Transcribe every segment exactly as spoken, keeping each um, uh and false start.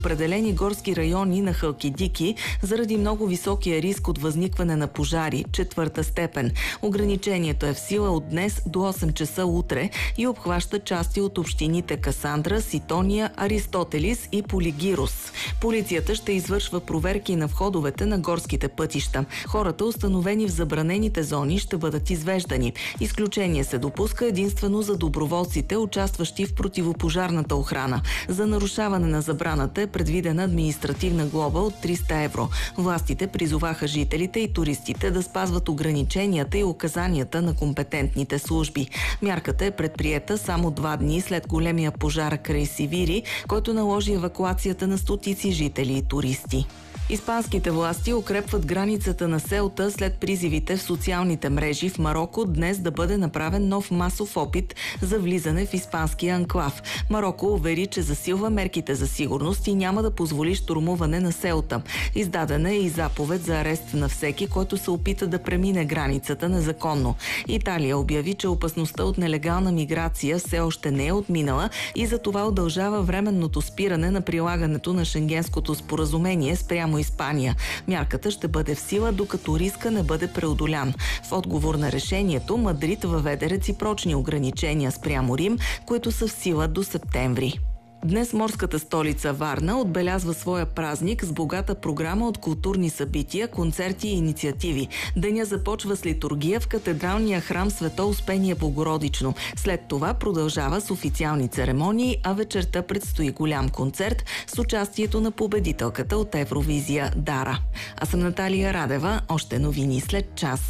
определени горски райони на Халкидики заради много високия риск от възникване на пожари, четвърта степен. Ограничението е в сила от днес до осем часа утре и обхваща части от общините Касандра, Ситония, Аристотелис и Полигирос. Полицията ще извършва проверки на входовете на горските пътища. Хората, установени в забранените зони, ще бъдат извеждани. Изключение се допуска единствено за доброволците, участващи в противопожарната охрана. За нарушаване на забраната е предвидена административна глоба от триста евро. Властите призоваха жителите и туристите да спазват ограниченията и указанията на компетентните служби. Мярката е предприета само два дни след големия пожар край Сивири, който наложи евакуацията на стотици жители и туристи. Испанските власти укрепват границата на Сеута след призивите в социалните мрежи в Мароко днес да бъде направен нов масов опит за влизане в испанския анклав. Мароко увери, че засилва мерките за сигурност и няма да позволи щурмуване на Сеута. Издадена е и заповед за арест на всеки, който се опита да премине границата незаконно. Италия обяви, че опасността от нелегална миграция все още не е отминала и за това удължава временното спиране на прилагането на Шенгенското споразумение спрямо Испания. Мярката ще бъде в сила, докато риска не бъде преодолян. В отговор на решението, Мадрид въведе реципрочни ограничения спрямо Рим, които са в сила до септември. Днес морската столица Варна отбелязва своя празник с богата програма от културни събития, концерти и инициативи. Деня започва с литургия в катедралния храм Свето Успение Богородично. След това продължава с официални церемонии, а вечерта предстои голям концерт с участието на победителката от Евровизия Дара. Аз съм Наталия Радева. Още новини след час.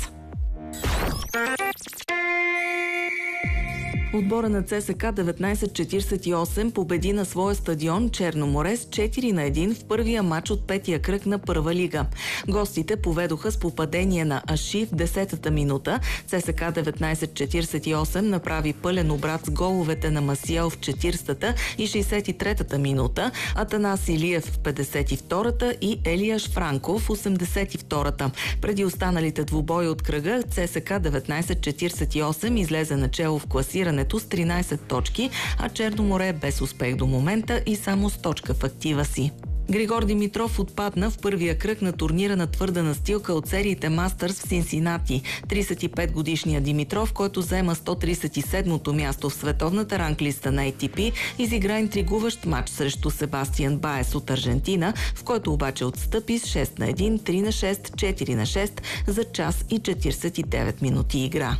Отбора на ЦСКА деветнайсет четирийсет и осем победи на своя стадион Черно море с четири на един в първия матч от петия кръг на Първа лига. Гостите поведоха с попадение на Аши в десетата минута. ЦСКА деветнайсет четирийсет и осем направи пълен обрат с головете на Масиел в четиридесетата и шейсет и третата минута, Атанас Илиев в петдесет и втората и Елияш Франков в осемдесет и втората. Преди останалите двубои от кръга, ЦСКА деветнайсет четирийсет и осем излезе начело в класиране с тринайсет точки, а Черно море е без успех до момента и само с точка в актива си. Григор Димитров отпадна в първия кръг на турнира на твърда настилка от сериите Мастърс в Синсинати. трийсет и пет годишният Димитров, който заема сто трийсет и седмото място в световната ранглиста на Ей Ти Пи, изигра интригуващ матч срещу Себастиан Баес от Аржентина, в който обаче отстъпи с шест на едно, три на шест, четири на шест за час и четирийсет и девет минути игра.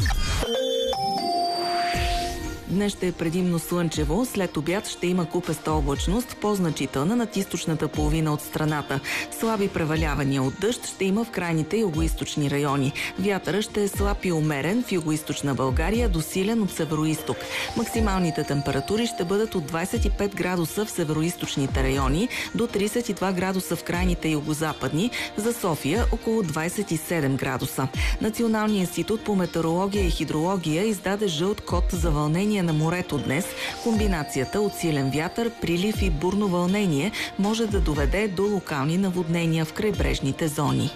Днес ще е предимно слънчево, след обяд ще има купеста облачност, по-значителна над източната половина от страната. Слаби превалявания от дъжд ще има в крайните югоизточни райони. Вятъра ще е слаб и умерен в югоизточна България, до силен от североизток. Максималните температури ще бъдат от двайсет и пет градуса в североизточните райони до трийсет и два градуса в крайните югозападни, за София около двайсет и седем градуса. Националният институт по метеорология и хидрология издаде жълт код за вълнение на морето днес. Комбинацията от силен вятър, прилив и бурно вълнение може да доведе до локални наводнения в крайбрежните зони.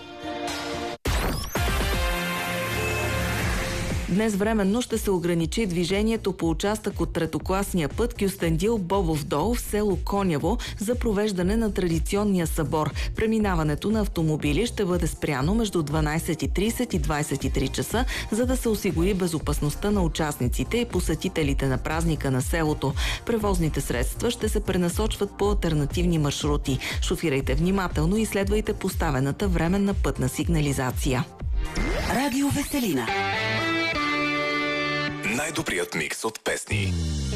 Днес временно ще се ограничи движението по участък от третокласния път Кюстендил-Бобов дол в село Коняво за провеждане на традиционния събор. Преминаването на автомобили ще бъде спряно между дванайсет и трийсет и двайсет и три часа, за да се осигури безопасността на участниците и посетителите на празника на селото. Превозните средства ще се пренасочват по алтернативни маршрути. Шофирайте внимателно и следвайте поставената временна пътна сигнализация. Радио Веселина. Най-добрият микс от песни.